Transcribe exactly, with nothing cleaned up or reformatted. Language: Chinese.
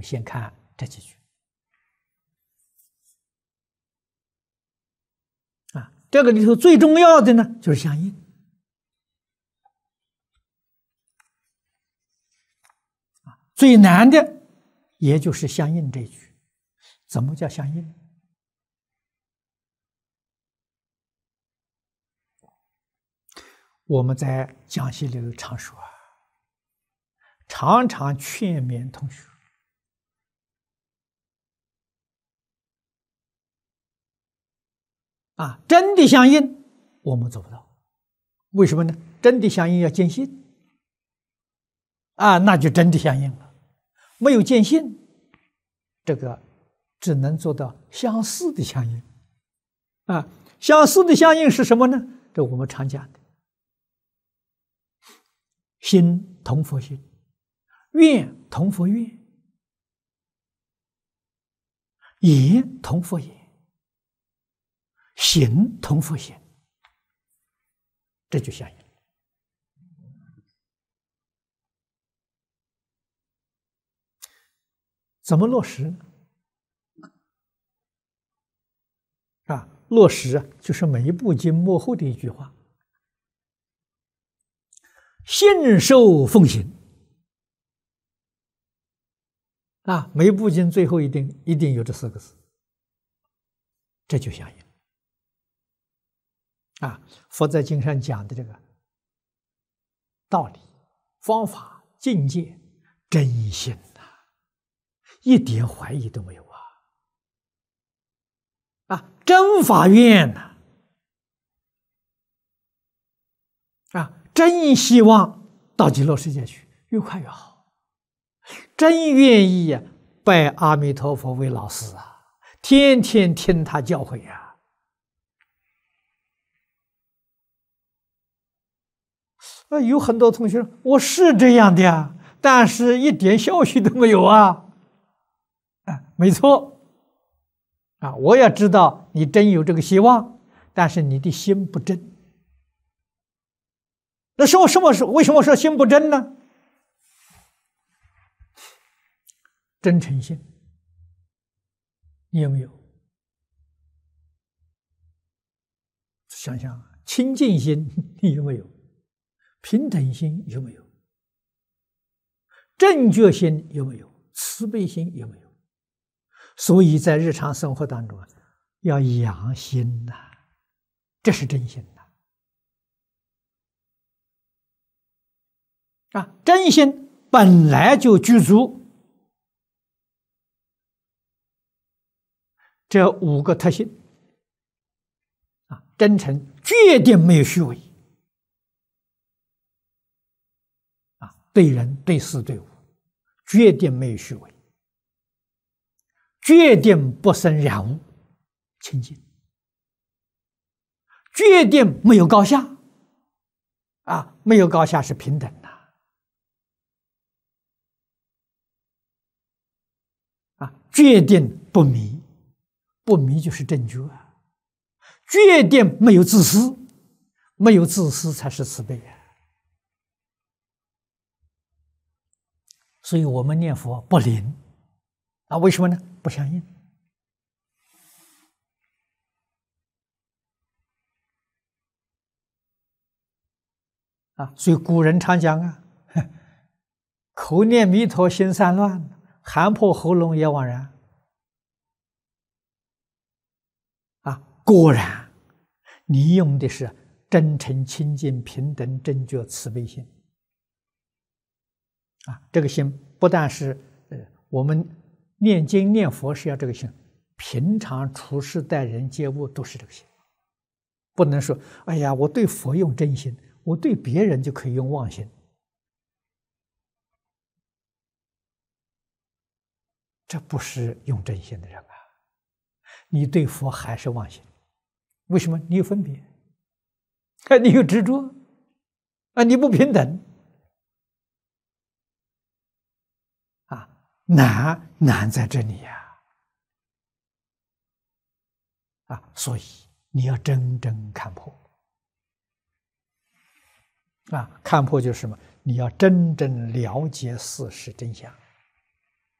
们先看这几句啊，这个里头最重要的呢就是相应啊，最难的也就是相应这一句。怎么叫相应？我们在讲习里头常说，常常劝勉同学啊，真的相应我们做不到，为什么呢？真的相应要见性啊，那就真的相应了。没有见性，这个只能做到相似的相应啊。相似的相应是什么呢？这我们常讲的，心同佛心，愿同佛愿，言同佛言，行同佛行，这就相应。怎么落实呢？啊，落实啊，就是每部经幕后的一句话：信受奉行。啊，每部经最后一定一定有这四个字，这就相应。啊，佛在经上讲的这个道理、方法、境界，真心呐、啊，一点怀疑都没有啊！啊，真法愿呐、啊，啊，真希望到极乐世界去，越快越好。真愿意呀、啊，拜阿弥陀佛为老师啊，天天听他教诲呀、啊。啊，有很多同学，我是这样的呀，但是一点效许都没有啊。啊，没错。啊，我也知道你真有这个希望，但是你的心不真。那说什么是为什么说心不真呢？真诚心，你有没有？想想清净心，你有没有？平等心有没有？正觉心有没有？慈悲心有没有？所以在日常生活当中啊，要养心呐、啊，这是真心呐、啊。啊，真心本来就具足这五个特性啊，真诚决定没有虚伪啊，对人对事对物决定没有虚伪，决定不生染污清净，决定没有高下啊，没有高下是平等的啊，决定不迷。不迷就是正觉啊，决定没有自私，没有自私才是慈悲啊。所以我们念佛不灵啊，为什么呢？不相应啊。所以古人常讲啊，口念弥陀心散乱，喊破喉咙也枉然。果然，你用的是真诚、清净、平等、正觉、慈悲心啊！这个心不但是呃，我们念经念佛是要这个心，平常处事待人接物都是这个心。不能说，哎呀，我对佛用真心，我对别人就可以用妄心。这不是用真心的人啊！你对佛还是妄心。为什么？你有分别，你有执着啊，你不平等啊，难难在这里呀！啊，所以你要真正看破啊，看破就是什么？你要真正了解事实真相。